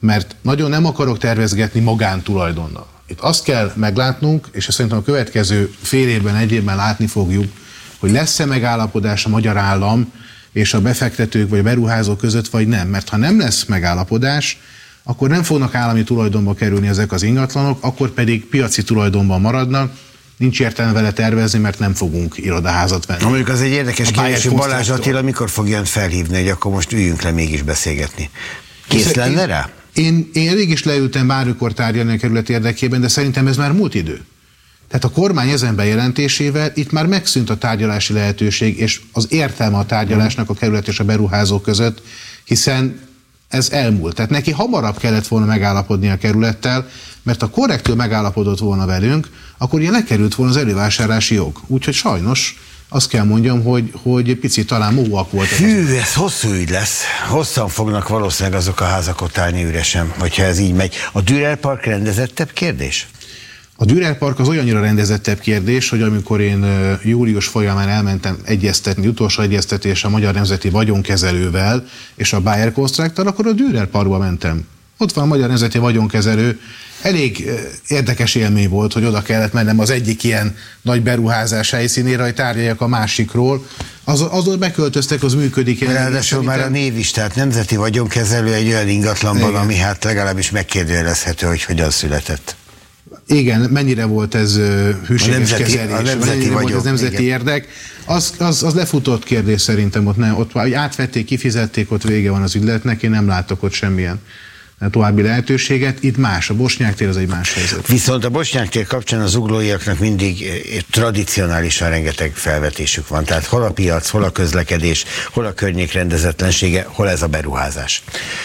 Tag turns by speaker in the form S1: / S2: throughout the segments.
S1: mert nagyon nem akarok tervezgetni magántulajdonnal. Itt azt kell meglátnunk, és ezt szerintem a következő fél évben, egy évben látni fogjuk, hogy lesz-e megállapodás a magyar állam és a befektetők vagy a beruházók között, vagy nem. Mert ha nem lesz megállapodás, akkor nem fognak állami tulajdonba kerülni ezek az ingatlanok, akkor pedig piaci tulajdonban maradnak. Nincs értelme vele tervezni, mert nem fogunk irodaházat venni.
S2: Mondjuk az egy érdekes kérdés, hogy Balázs Attila mikor fogja önt felhívni, hogy akkor most üljünk le mégis beszélgetni. Kész lenne rá?
S1: Én elég is leültem bármikor tárgyalni a kerület érdekében, de szerintem ez már múlt idő. Tehát a kormány ezen bejelentésével itt már megszűnt a tárgyalási lehetőség, és az értelme a tárgyalásnak a kerület és a beruházók között, hiszen ez elmúlt. Tehát neki hamarabb kellett volna megállapodni a kerülettel, mert ha korrektül megállapodott volna velünk, akkor ugye lekerült volna az elővásárlási jog. Úgyhogy sajnos azt kell mondjam, hogy picit talán móvak voltak.
S2: Hű, ez hosszú ügy lesz. Hosszan fognak valószínűleg azok a házak ott állni üresen, hogyha ez így megy. A Dürer Park rendezettebb kérdés?
S1: A Dürer Park az olyannyira rendezettebb kérdés, hogy amikor én július folyamán elmentem egyeztetni, utolsó egyeztetés a Magyar Nemzeti Vagyonkezelővel és a Bayer Constructor, akkor a Dürer Parkba mentem. Ott van a Magyar Nemzeti Vagyonkezelő. Elég érdekes élmény volt, hogy oda kellett mennem az egyik ilyen nagy beruházás helyszínére, hogy tárgyaljak a másikról. Azon beköltöztek, az működik.
S2: Ráadásul már a név is, tehát Nemzeti Vagyonkezelő egy olyan ingatlanban, igen, ami hát legalábbis megkérdőjelezhető, hogy hogyan született.
S1: Igen, mennyire volt ez hűséges kezelés, mennyire volt ez nemzeti érdek. Az lefutott kérdés szerintem, ott átvették, kifizették, ott vége van az ügyletnek, én nem látok ott semmilyen további lehetőséget. Itt más, a Bosnyák tér az egy más helyzet.
S2: Viszont a Bosnyák tér kapcsán az zuglóiaknak mindig tradicionálisan rengeteg felvetésük van. Tehát hol a piac, hol a közlekedés, hol a környék rendezetlensége, hol ez a beruházás.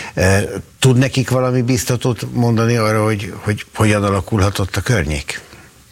S2: Tud nekik valami biztatót mondani arra, hogy hogyan alakulhatott a környék?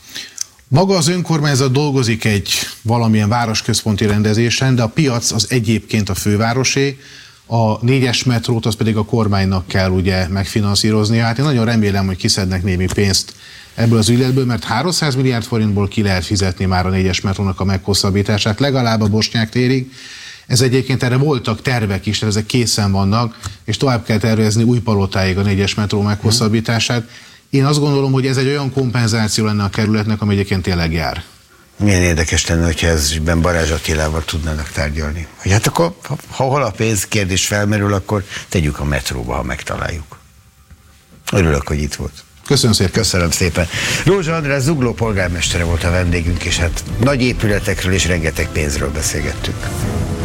S1: Maga az önkormányzat dolgozik egy valamilyen városközponti rendezésen, de a piac az egyébként a fővárosé, a 4-es metrót az pedig a kormánynak kell ugye megfinanszírozni. Hát én nagyon remélem, hogy kiszednek némi pénzt ebből az ügyletből, mert 300 milliárd forintból ki lehet fizetni már a 4-es metrónak a meghosszabbítását, legalább a Bosnyák térig. Ez egyébként erre voltak tervek is, tehát ezek készen vannak, és tovább kell tervezni Újpalotáig a 4-es metró meghosszabbítását. Én azt gondolom, hogy ez egy olyan kompenzáció lenne a kerületnek, ami egyébként tényleg jár. Milyen
S2: érdekes lenne, hogyha ezben Balázs Attilával tudnának tárgyalni. Hogy hát akkor, ha hol a pénz kérdés felmerül, akkor tegyük a metróba, ha megtaláljuk. Örülök, hogy itt volt.
S1: Köszönöm szépen.
S2: Köszönöm szépen. Rózsa András Zugló polgármestere volt a vendégünk, és hát nagy épületekről és rengeteg pénzről beszélgettünk.